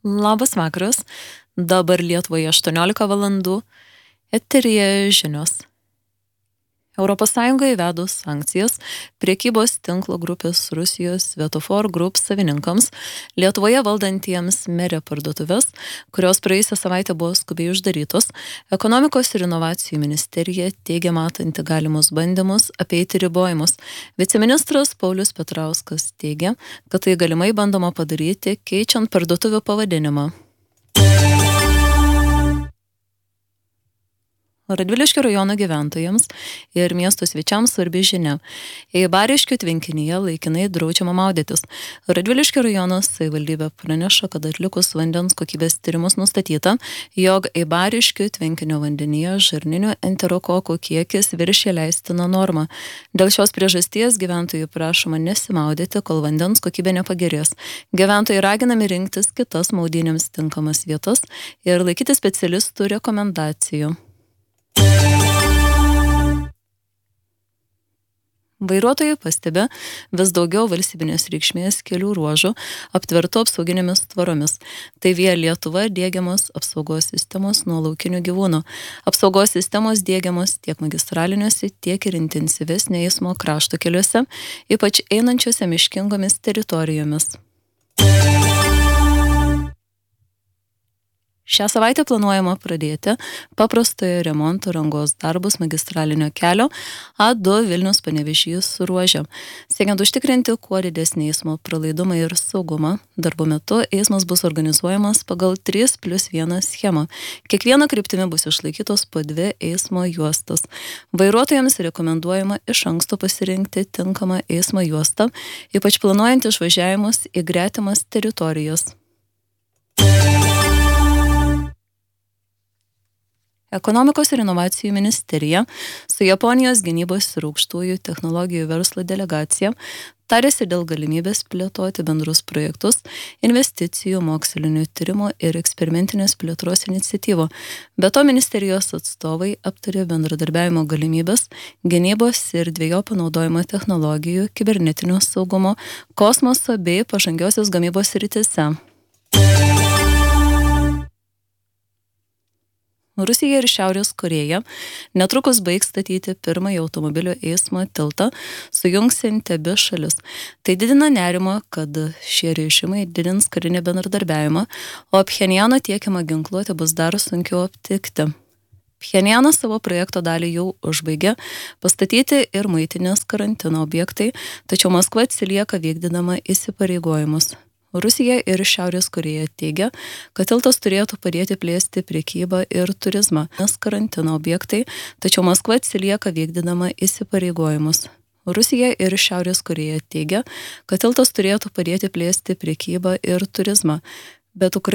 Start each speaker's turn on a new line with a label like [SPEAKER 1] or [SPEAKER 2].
[SPEAKER 1] Labas vakaras. Dabar Lietuvoje 18 valandų. Eteryje žinios. ES įvedus sankcijas prekybos tinklo grupės Rusijos Svetofor Group savininkams, Lietuvoje valdantiems Merė parduotuvės, kurios praėjusią savaitę buvo skubiai uždarytos, Ekonomikos ir inovacijų ministerija teigia matanti galimus bandymus apeiti ribojimus. Viceministras Paulius Petrauskas teigia, kad tai galimai bandoma padaryti, keičiant parduotuvių pavadinimą. Radviliškio rajono gyventojams ir miesto svečiams svarbi žinia. Eibariškių tvenkinyje laikinai draudžiama maudytis. Radviliškio rajono savivaldybė praneša, kad atlikus vandens kokybės tyrimus nustatyta, jog Eibariškių tvenkinio vandenyje žarninių enterokokų kiekis viršė leistiną normą. Dėl šios priežasties gyventojų prašoma nesimaudyti, kol vandens kokybė nepagerės. Gyventojai raginami rinktis kitas maudynėms tinkamas vietas ir laikyti specialistų rekomendacijų. Vairuotojai pastebi vis daugiau valstybinės reikšmės kelių ruožų aptvertų apsauginėmis tvoromis. Tai Via Lietuva diegiamos apsaugos sistemos nuo laukinių gyvūnų. Apsaugos sistemos diegiamos tiek magistraliniuose, tiek ir intensyvesnio eismo krašto keliuose, ypač einančiuose miškingomis teritorijomis. Šią savaitę planuojama pradėti paprastojo remonto rangos darbus magistralinio kelio A2 Vilnius-Panevėžys ruože. Siekiant užtikrinti kuo didesnį eismo pralaidumą ir saugumą, darbo metu eismas bus organizuojamas pagal 3+1 schemą. Kiekviena kryptimi bus išlaikytos po 2 eismo juostas. Vairuotojams rekomenduojama iš anksto pasirinkti tinkamą eismo juostą, ypač planuojant išvažiavimus į gretimas teritorijas. Ekonomikos ir inovacijų ministerija su Japonijos gynybos ir aukštųjų technologijų verslo delegacija tarėsi dėl galimybės plėtoti bendrus projektus, investicijų, mokslinių tyrimų ir eksperimentinės plėtros iniciatyvų. Be to ministerijos atstovai aptarė bendradarbiavimo galimybės, gynybos ir dvejopo naudojimo technologijų, kibernetinio saugumo, kosmoso bei pažangiosios gamybos srityse. Rusija ir Šiaurės Korėja netrukus baigs statyti pirmąjį automobilio eismo tiltą, sujungsiantį abi šalis. Tai didina nerimą, kad šie režimai didins karinį bendradarbiavimą, o Pchenjano tiekiamą ginkluotę bus dar sunkiau aptikti. Pchenjanas savo projekto dalį jau užbaigė, pastatyti ir muitinės karantino objektai, tačiau Maskva atsilieka vykdydama įsipareigojimus. Rusija ir Šiaurės Korėja teigia, kad tiltas turėtų padėti plėsti prekybą ir turizmą, nes karantino objektai, tačiau Maskva atsilieka vykdydama įsipareigojimus. Rusija ir Šiaurės Korėja teigia, kad tiltas turėtų padėti plėsti prekybą ir turizmą, bet Ukraina